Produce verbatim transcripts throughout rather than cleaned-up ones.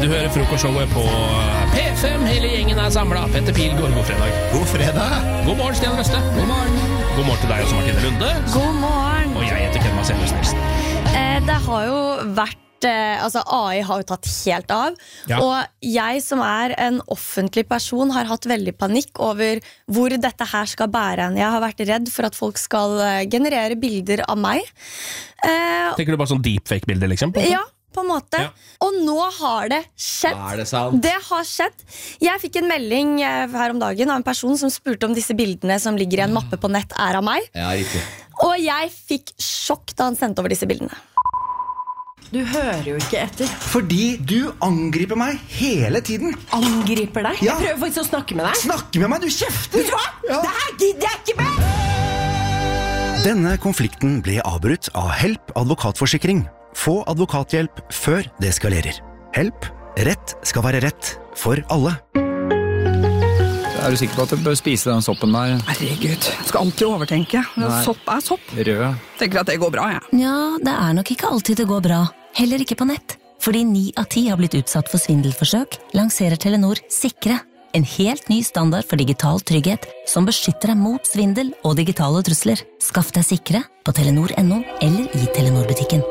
Du hører frokostshowet på P fem. Hele gjengen er samlet. Petter Pilgaard, god fredag. God fredag. God morgen, Stian Røste. God morgen. God morgen til deg også, Martine Lunde. God morgen. Og jeg heter Ken Marcellus Nilsen. eh, Det har jo vært eh, Altså A I har jo tatt helt av, ja. Og jeg som er en offentlig person har hatt veldig panikk over hvor dette her skal bære en. Jeg har vært redd for at folk skal eh, generere bilder av meg. eh, Tenker du bare sånn deepfake-bilder, liksom? På Ja, på en måte. Ja. Og nå har det skjedd. Er det sant? Det har skjedd. Jeg fikk en melding eh, her om dagen av en person som spurte om disse bildene som ligger i en mappe på nett er av meg. Ja, riktig. Og jeg fikk sjokk da han sendte over disse bildene. Du hører jo ikke etter. Fordi du angriper meg hele tiden. Angriper deg? Ja. Jeg prøver faktisk å snakke med deg. Snakke med meg, du kjefter. Vet du hva? Ja. Det her gidder jeg ikke med! Denne konflikten ble avbrutt av Help advokatforsikring. Få advokathjelp før det eskalerer. Help. Rett skal være rett for alle. Er du sikker på at du bør spise den soppen der? Herregud, jeg skal alltid overtenke. Nei. Sopp er sopp. Rød. Tenker at det går bra, jeg. Ja, det er nok ikke alltid det går bra. Heller ikke på nett. Fordi ni av ti har blitt utsatt for svindelforsøk, lanserer Telenor Sikre. En helt ny standard for digital trygghet som beskytter deg mot svindel og digitale trusler. Skaff deg Sikre på telenor punktum no eller i Telenor-butikken.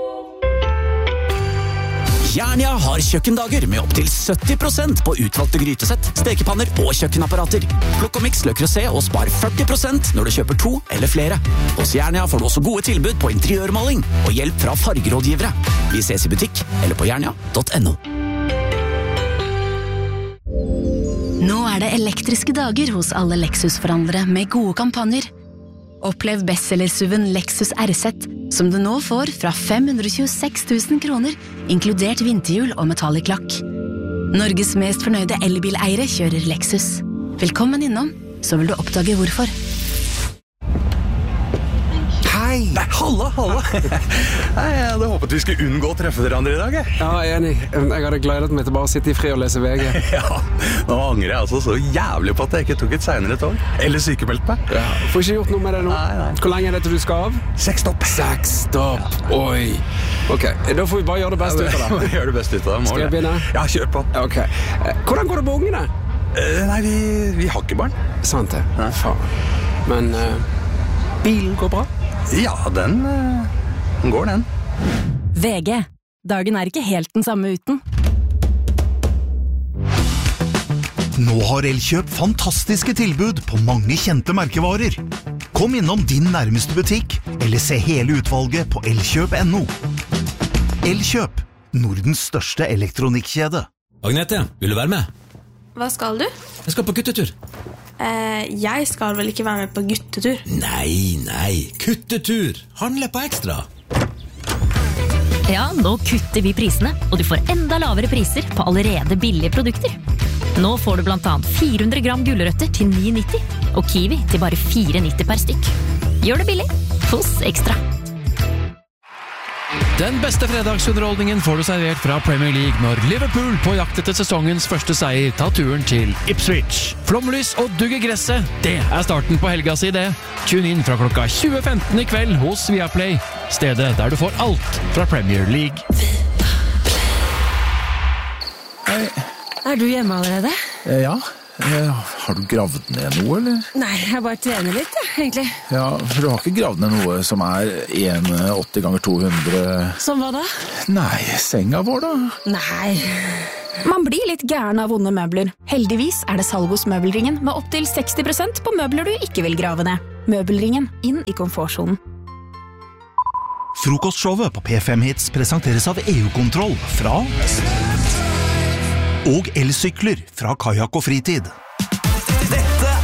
Jernia har kjøkkendager med opp til sytti prosent på utvalgte grytesett, stekepanner og kjøkkenapparater. Plukk og mix Le Creuset og spar førti prosent når du kjøper to eller flere. Hos Jernia får du også gode tilbud på interiørmaling og hjelp fra fargerådgivere. Vi ses i butikk eller på jernia punktum no. Nå er det elektriske dager hos alle Lexus-forhandlere med gode kampanjer. Opplev bestsellersuven Lexus R Z, som du nå får fra fem hundre tjueseks tusen kroner, inkludert vinterhjul og metallic lakk. Norges mest fornøyde elbileiere kjører Lexus. Velkommen innom, så vil du oppdage hvorfor. Hei! Nei, halla, halla. Nei, jeg hadde håpet vi skulle unngå å treffe dere andre i dag. Jeg. Ja, jeg er enig. Jeg hadde gledet meg til bare å sitte i fri og lese V G. Ja, nå angrer jeg altså så jævlig på at jeg ikke tok et senere tog. Eller sykemeldt meg. Ja, får ikke gjort noe med det nå. Nei, nei. Hvor lenge er det til du skal av? Seks stopp. Seks stopp. Oi. Ok, da får vi bare gjøre det beste ut av det. Gjør det beste ut av det. Skal jeg begynne? Ja, kjør på. Ok. Hvordan går det med ungene? Uh, nei, vi, vi har ikke barn. Sant det. Nei. Faen. Men uh, bilen går bra? Ja, den, den går den. V G. Dagen er ikke helt den samme uten. Nå har Elkjøp fantastiske tilbud på mange kjente merkevarer. Kom innom din nærmeste butikk, eller se hele utvalget på elkjøp punktum no. Elkjøp, Nordens største elektronikkjede. Agnete, vil du være med? Hva skal du? Jeg skal på guttetur. Eh, jeg skal vel ikke være med på guttetur? Nei, nei, kuttetur. Handle på ekstra. Ja, nå kutter vi prisene, og du får enda lavere priser på allerede billige produkter. Nå får du blant annet fire hundre gram gulrøtter til ni nitti, og kiwi til bare fire nitti per stykk. Gjør det billig hos Ekstra. Den beste fredagsunderholdningen får du servert fra Premier League når Liverpool på jakt etter sesongens første seier tar turen til Ipswich. Flomlys og dugg i gresset, det er starten på helga si det. Tune inn fra klokka tjue femten i kveld hos Viaplay, stedet der du får alt fra Premier League. Hei. Er du hjemme allerede? Eh, ja. Eh, har du gravd ned noe, eller? Nei, jeg bare trener litt, ja, egentlig. Ja, for du har ikke gravd ned noe som er en komma åtti ganger to hundre... Som hva da? Nei, senga vår da. Nei. Man blir litt gæren av vonde møbler. Heldigvis er det salg hos Møbelringen med opp til seksti prosent på møbler du ikke vil grave ned. Møbelringen, inn i komfortsonen. Frokostshowet på P fem Hits presenteres av E U-kontroll fra og elsykler fra Kajak og Fritid. Dette